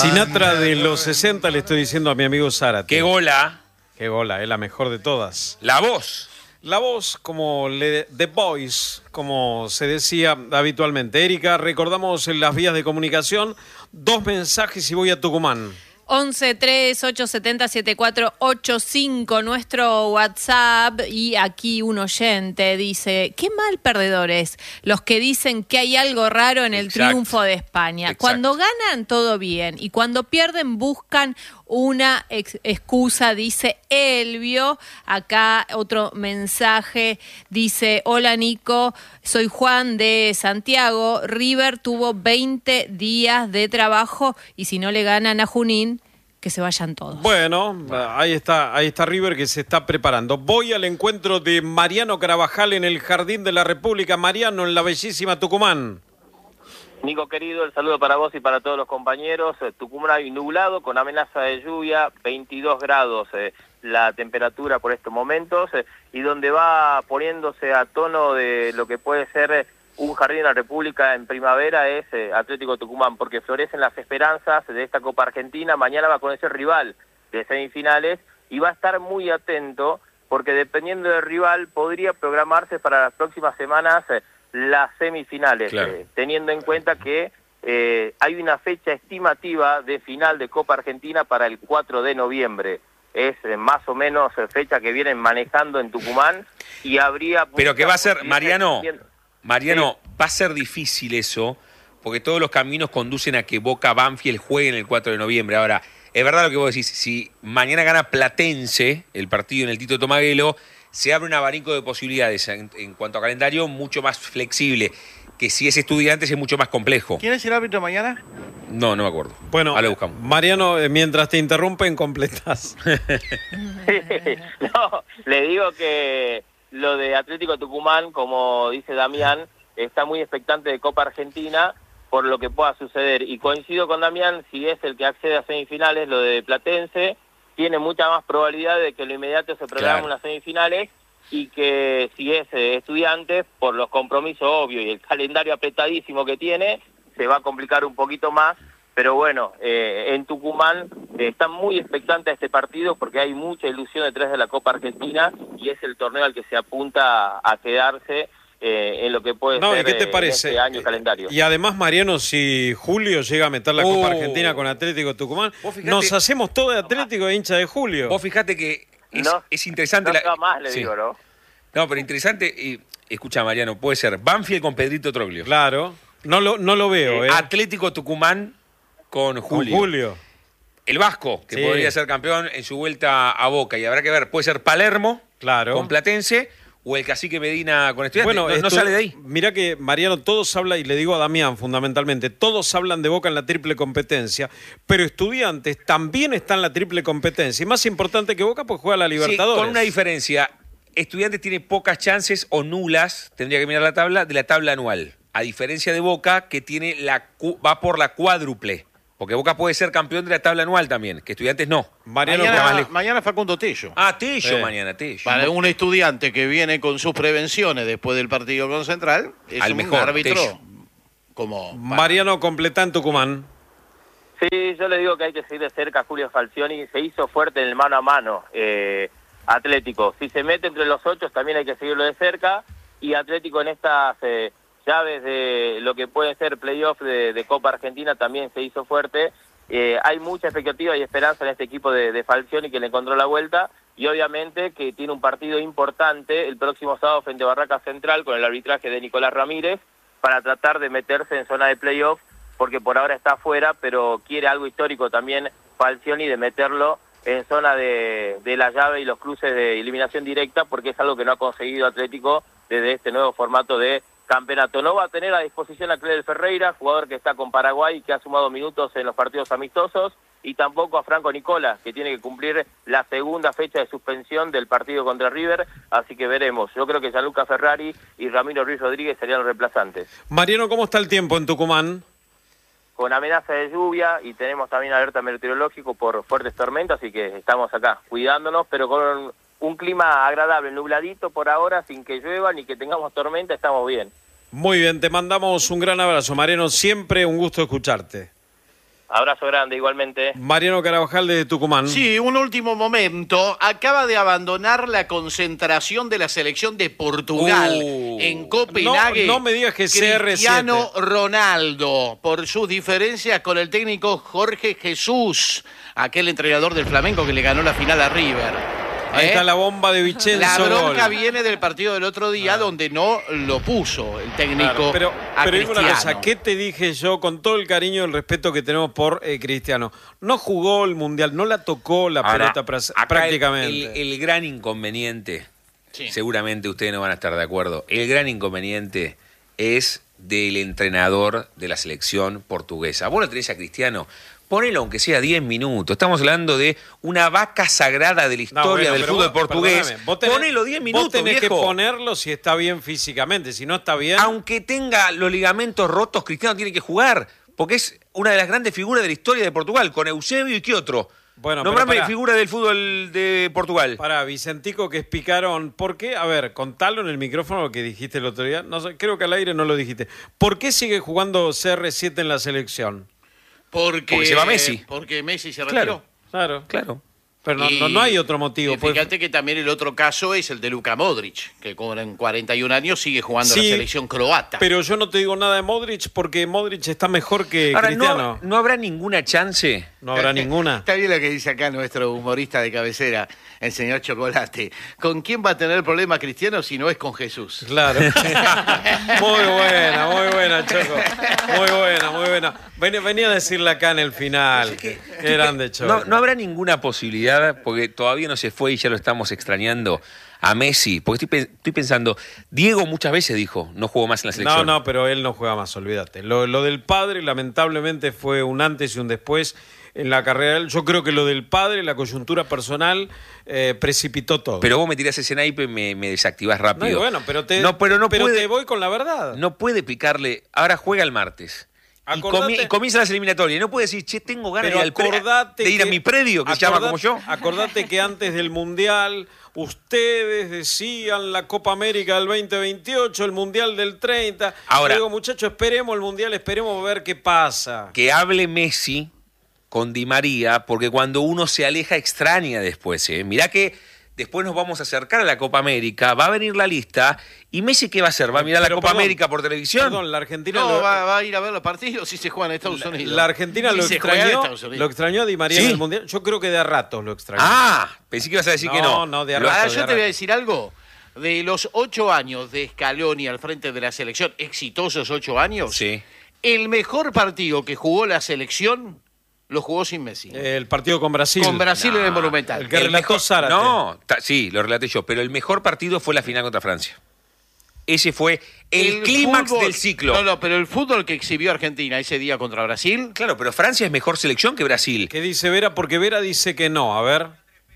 Sinatra de los 60 le estoy diciendo a mi amigo Zárate. ¡Qué gola! Qué gola, es la mejor de todas. La voz. La voz, como The Voice, como se decía habitualmente. Erika, recordamos en las vías de comunicación, 2 mensajes y voy a Tucumán. 11 3 870 7485, nuestro WhatsApp, y aquí un oyente dice: qué mal perdedores los que dicen que hay algo raro en el triunfo de España. Exacto. Cuando ganan todo bien y cuando pierden buscan una excusa, dice Elvio. Acá otro mensaje dice: hola Nico, soy Juan de Santiago. River tuvo 20 días de trabajo y si no le ganan a Junín, que se vayan todos. Bueno, ahí está River que se está preparando. Voy al encuentro de Mariano Carabajal en el Jardín de la República. Mariano, en la bellísima Tucumán. Nico querido, el saludo para vos y para todos los compañeros. Tucumán hay nublado con amenaza de lluvia, 22 grados la temperatura por estos momentos, y donde va poniéndose a tono de lo que puede ser un Jardín de la República en primavera es Atlético Tucumán, porque florecen las esperanzas de esta Copa Argentina. Mañana va a conocer rival de semifinales y va a estar muy atento, porque dependiendo del rival podría programarse para las próximas semanas las semifinales, claro. Teniendo en cuenta que hay una fecha estimativa de final de Copa Argentina para el 4 de noviembre. Es más o menos fecha que vienen manejando en Tucumán y habría... Pero que va a ser, Mariano, sí. Va a ser difícil eso, porque todos los caminos conducen a que Boca Banfield jueguen el 4 de noviembre. Ahora, es verdad lo que vos decís, si mañana gana Platense el partido en el Tito Tomaguelo, se abre un abanico de posibilidades en cuanto a calendario mucho más flexible, que si es Estudiantes es mucho más complejo. ¿Quién es el árbitro mañana? No me acuerdo. Bueno, ahora lo buscamos. Mariano, mientras te interrumpen, completás. No, le digo que lo de Atlético Tucumán, como dice Damián, está muy expectante de Copa Argentina por lo que pueda suceder. Y coincido con Damián, si es el que accede a semifinales, lo de Platense, tiene mucha más probabilidad de que lo inmediato se programe unas semifinales, y que si es Estudiantes, por los compromisos obvios y el calendario apretadísimo que tiene, se va a complicar un poquito más. Pero bueno, en Tucumán están muy expectantes a este partido porque hay mucha ilusión detrás de la Copa Argentina y es el torneo al que se apunta a quedarse en lo que puede ser ¿qué te parece? Este año calendario. Y además, Mariano, si Julio llega a meter la Copa Argentina con Atlético Tucumán, nos hacemos todo de Atlético e hincha de Julio. Vos fijate que es interesante... No más, le digo, ¿no? No, pero interesante, escucha Mariano, puede ser Banfield con Pedrito Troglio. Claro, no lo veo. Atlético Tucumán con Julio. El Vasco, que podría ser campeón en su vuelta a Boca, y habrá que ver, puede ser Palermo con Platense, o el Cacique Medina con Estudiantes. Bueno, no sale de ahí. Mirá que, Mariano, todos hablan, y le digo a Damián fundamentalmente, todos hablan de Boca en la triple competencia, pero Estudiantes también está en la triple competencia, y más importante que Boca, pues juega la Libertadores. Sí, con una diferencia. Estudiantes tiene pocas chances o nulas, tendría que mirar la tabla, de la tabla anual. A diferencia de Boca, que tiene va por la cuádruple. Porque Boca puede ser campeón de la tabla anual también, que Estudiantes no. Mañana Facundo Tello. Tello mañana, Tello. Para un estudiante que viene con sus prevenciones después del partido con Central, es un mejor árbitro. Tello. Mariano, completa en Tucumán. Sí, yo le digo que hay que seguir de cerca a Julio Falcioni. Se hizo fuerte en el mano a mano Atlético. Si se mete entre los 8 también hay que seguirlo de cerca. Y Atlético en estas... llaves de lo que puede ser playoff de Copa Argentina también se hizo fuerte. Hay mucha expectativa y esperanza en este equipo de Falcioni, que le encontró la vuelta, y obviamente que tiene un partido importante el próximo sábado frente a Barraca Central con el arbitraje de Nicolás Ramírez para tratar de meterse en zona de playoff, porque por ahora está afuera, pero quiere algo histórico también Falcioni de meterlo en zona de la llave y los cruces de eliminación directa, porque es algo que no ha conseguido Atlético desde este nuevo formato de campeonato. No va a tener a disposición a Cledel Ferreira, jugador que está con Paraguay y que ha sumado minutos en los partidos amistosos, y tampoco a Franco Nicola, que tiene que cumplir la segunda fecha de suspensión del partido contra River, así que veremos. Yo creo que Gianluca Ferrari y Ramiro Ruiz Rodríguez serían los reemplazantes. Mariano, ¿cómo está el tiempo en Tucumán? Con amenaza de lluvia, y tenemos también alerta meteorológico por fuertes tormentas, así que estamos acá cuidándonos, pero con un clima agradable, nubladito por ahora, sin que llueva ni que tengamos tormenta, estamos bien. Muy bien, te mandamos un gran abrazo, Mariano, siempre un gusto escucharte. Abrazo grande, igualmente. Mariano Carabajal de Tucumán. Sí, un último momento. Acaba de abandonar la concentración de la selección de Portugal en Copenhague. No me digas que CR7. Cristiano Ronaldo, por sus diferencias con el técnico Jorge Jesús, aquel entrenador del Flamengo que le ganó la final a River. Ahí está la bomba de Vicenzo. La bronca gol. viene del partido del otro día donde no lo puso el técnico Claro, a pero digo una Cristiano. cosa, ¿qué te dije yo con todo el cariño y el respeto que tenemos por Cristiano? No jugó el Mundial, no la tocó la Ahora, pelota acá prácticamente. El gran inconveniente, Sí. seguramente ustedes no van a estar de acuerdo, el gran inconveniente es del entrenador de la selección portuguesa. Vos lo tenés a Cristiano, ponelo aunque sea 10 minutos. Estamos hablando de una vaca sagrada de la historia del pero fútbol vos, portugués. perdóname, vos tenés- Ponelo 10 minutos, Vos tenés viejo. que ponerlo si está bien físicamente, si no está bien... Aunque tenga los ligamentos rotos, Cristiano tiene que jugar, porque es una de las grandes figuras de la historia de Portugal, con Eusebio y qué otro. Bueno, Nombrame pero pará. figura del fútbol de Portugal. Para Vicentico, que es picaron, ¿por qué? A ver, contalo en el micrófono lo que dijiste el otro día. No sé, creo que al aire no lo dijiste. ¿Por qué sigue jugando CR7 en la selección? Porque se va Messi. Porque Messi se retiró. Claro. Claro. Claro. Pero no, Y- no hay otro motivo. Y pues. fíjate que también el otro caso es el de Luka Modric, que con 41 años sigue jugando en Sí, la selección croata. Pero yo no te digo nada de Modric porque Modric está mejor que Ahora, Cristiano. no habrá ninguna chance. No habrá ninguna. Está bien lo que dice acá nuestro humorista de cabecera, el señor Chocolate. ¿Con quién va a tener problema Cristiano si no es con Jesús? Claro. muy buena, Choco. Muy buena. Venía a decirle acá en el final. Qué grande, Choco. No habrá ninguna posibilidad, porque todavía no se fue y ya lo estamos extrañando, a Messi. Porque estoy pensando, Diego muchas veces dijo, no juego más en la selección. No, pero él no juega más, olvídate. Lo del padre, lamentablemente, fue un antes y un después en la carrera de él. Yo creo que lo del padre, la coyuntura personal, precipitó todo. Pero vos me tirás ese naipe y me desactivás rápido. No, y bueno, pero pero te puede, voy con la verdad. no puede picarle. Ahora juega el martes. Acordate- Y comienza las eliminatorias. Y no puede decir, che, tengo ganas Pero de ir, acordate de ir a que- mi predio, que se llama como yo. Acordate que antes del Mundial, ustedes decían la Copa América del 2028, el Mundial del 30. Ahora- Yo digo, muchachos, esperemos el Mundial, esperemos a ver qué pasa. Que hable Messi con Di María, porque cuando uno se aleja extraña después. Mirá que después nos vamos a acercar a la Copa América, va a venir la lista, y Messi ¿qué va a hacer? ¿Va a mirar la Pero, Copa perdón, América por televisión? Perdón, la Argentina... No, lo- va a ir a ver los partidos si se juegan en Estados Unidos. La Argentina Y lo se juega en extrañó, Estados Unidos. lo extrañó a Di María ¿Sí? en el Mundial. Yo creo que de a ratos lo extrañó. Ah, pensé que ibas a decir que no. No, de a Lo- rato. Yo te voy a decir algo. De los 8 años de Scaloni al frente de la selección, exitosos 8 años, Sí. el mejor partido que jugó la selección lo jugó sin Messi. El partido con Brasil. Con Brasil en el No, Monumental. el que relató Zárate. No, sí, lo relaté yo, pero el mejor partido fue la final contra Francia. Ese fue el clímax fútbol- del ciclo. No, pero el fútbol que exhibió Argentina ese día contra Brasil, Claro, pero Francia es mejor selección que Brasil. ¿Qué dice Vera? Porque Vera dice que no. A ver.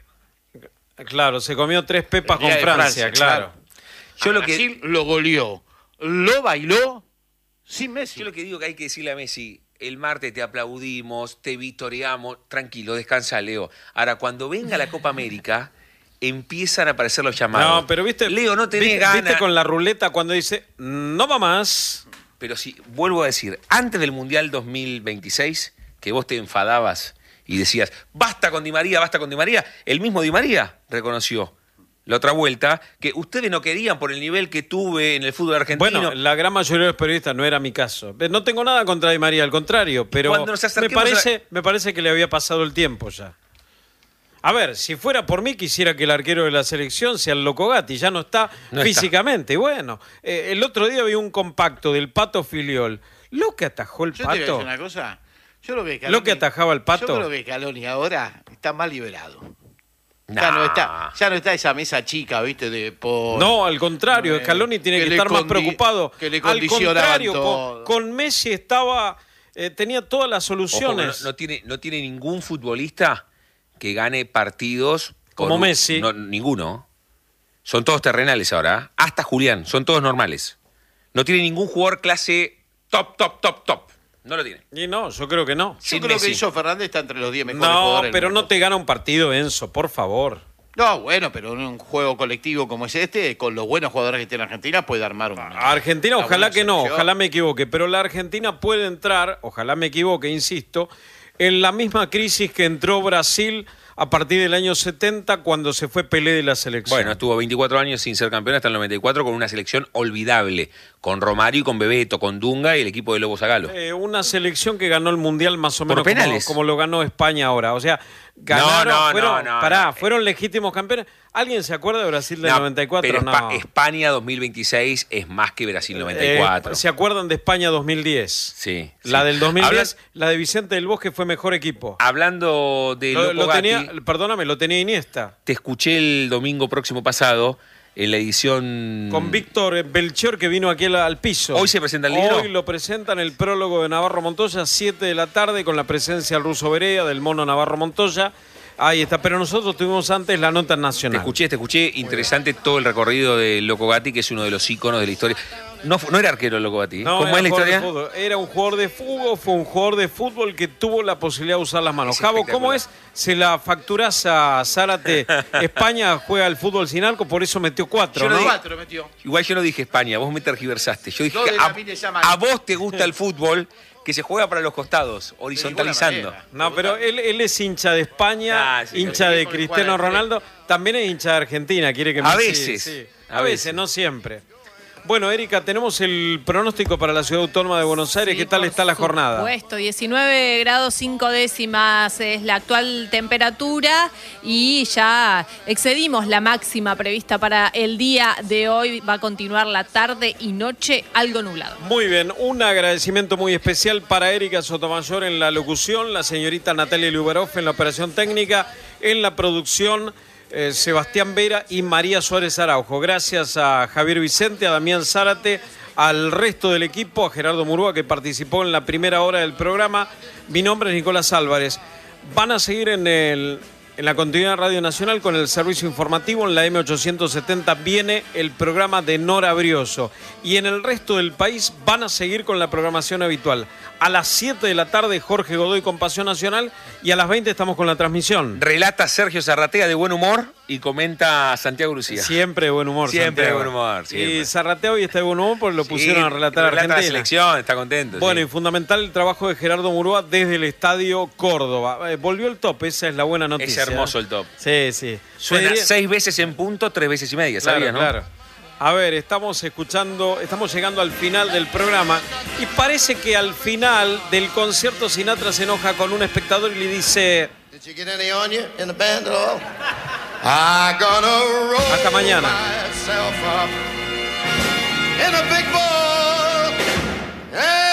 Claro, se comió 3 pepas El con día de Francia, Francia, claro. Yo a lo que Brasil lo goleó, lo bailó sin Messi. Yo lo que digo que hay que decirle a Messi, el martes te aplaudimos, te victoriamos, tranquilo, descansa, Leo. Ahora, cuando venga la Copa América, empiezan a aparecer los llamados. No, pero viste, Leo, no tenés ganas. viste con la ruleta cuando dice, no va más. Pero sí, vuelvo a decir, antes del Mundial 2026, que vos te enfadabas y decías, basta con Di María, el mismo Di María reconoció la otra vuelta que ustedes no querían por el nivel que tuve en el fútbol argentino. Bueno, la gran mayoría de los periodistas no era mi caso. No tengo nada contra Di María, al contrario, pero Cuando nos me acerquemos me parece que le había pasado el tiempo ya. A ver, si fuera por mí, quisiera que el arquero de la selección sea el Loco Gatti, ya no está No físicamente. Bueno, el otro día vi un compacto del Pato Filiol. Lo que atajó el Yo te voy a Pato. decir una cosa. Yo creo que Lo que atajaba el Pato. Yo creo que Scaloni ahora está más liberado. Nah. Ya no está esa mesa chica, ¿viste? No, al contrario, Scaloni tiene que le estar más condi- preocupado. que le Al condicionaban contrario, todo. con Messi estaba, tenía todas las Ojo, soluciones. no tiene ningún futbolista que gane partidos Como con Messi. No, ninguno. Son todos terrenales ahora. Hasta Julián, son todos normales. No tiene ningún jugador clase top. No lo tiene. Y no, yo creo que no. Yo Sin creo Messi. que Enzo Fernández está entre los 10 mejores No, jugadores del pero mundo. no te gana un partido, Enzo, por favor. No, bueno, pero en un juego colectivo como es este, con los buenos jugadores que tiene Argentina, puede armar un. Argentina, una ojalá buena que no, selección. ojalá me equivoque, pero la Argentina puede entrar, ojalá me equivoque, insisto, en la misma crisis que entró Brasil a partir del año 70 cuando se fue Pelé de la selección. Bueno, estuvo 24 años sin ser campeón hasta el 94 con una selección olvidable, con Romario y con Bebeto, con Dunga y el equipo de Lobo Zagalo. Una selección que ganó el Mundial más o menos Por penales. como lo ganó España ahora. O sea, ganaron, fueron legítimos campeones. ¿Alguien se acuerda de Brasil del 94? Pero No. España 2026 es más que Brasil 94. ¿Se acuerdan de España 2010? Sí. La del 2010, la de Vicente del Bosque fue mejor equipo. Hablando de Loco Gatti, lo tenía Iniesta. te escuché el domingo próximo pasado en la edición... Con Víctor Belchior, que vino aquí al piso. ¿Hoy se presenta el libro? Hoy lo presentan el prólogo de Navarro Montoya, 7 de la tarde, con la presencia del Ruso Berea, del mono Navarro Montoya. Ahí está, pero nosotros tuvimos antes la nota nacional. Te escuché, interesante todo el recorrido de Loco Gatti, que es uno de los íconos de la historia. No era arquero Loco Gatti. No, ¿Cómo es la historia? Era un jugador de fútbol, fue un jugador de fútbol que tuvo la posibilidad de usar las manos. Javo, ¿cómo es? Se la facturás a Zárate. España juega al fútbol sin arco, por eso metió 4, ¿no? 4 metió. Igual yo no dije España, vos me tergiversaste. Yo dije Dos de que la mina llaman. a vos te gusta el fútbol que se juega para los costados, horizontalizando. manera. No, pero él es hincha de España, Ah, sí, hincha de con el Cristiano cuadro. Ronaldo, también es hincha de Argentina, quiere que A Messi- veces, sí. a A veces. veces, no siempre. Bueno, Erika, tenemos el pronóstico para la Ciudad Autónoma de Buenos Aires. Sí, ¿Qué tal por está la jornada? Supuesto, 19 grados 5 décimas es la actual temperatura y ya excedimos la máxima prevista para el día de hoy. Va a continuar la tarde y noche algo nublado. Muy bien, un agradecimiento muy especial para Erika Sotomayor en la locución, la señorita Natalia Luberoff en la operación técnica, en la producción Sebastián Vera y María Suárez Araujo. Gracias a Javier Vicente, a Damián Zárate, al resto del equipo, a Gerardo Murúa que participó en la primera hora del programa. Mi nombre es Nicolás Álvarez. Van a seguir en la continuidad de Radio Nacional con el servicio informativo. En la M870 viene el programa de Nora Brioso. Y en el resto del país van a seguir con la programación habitual. A las 7 de la tarde, Jorge Godoy con Pasión Nacional. Y a las 20 estamos con la transmisión. Relata Sergio Zarratea de buen humor y comenta Santiago Lucía. Siempre de buen humor. Siempre de Santiago. buen humor, siempre. Y Zarratea hoy está de buen humor porque lo pusieron a relatar a relata Argentina. la selección, está contento. Bueno, sí. y fundamental el trabajo de Gerardo Murúa desde el Estadio Córdoba. Volvió el top, esa es la buena noticia. Es hermoso el top. Sí, sí. Suena Te diría- 6 veces en punto, 3 veces y media, Claro, ¿sabías, no? claro. A ver, estamos llegando al final del programa y parece que al final del concierto Sinatra se enoja con un espectador y le dice Did you get any on you in the band at all? I'm gonna roll Hasta mañana. myself up in a big ball.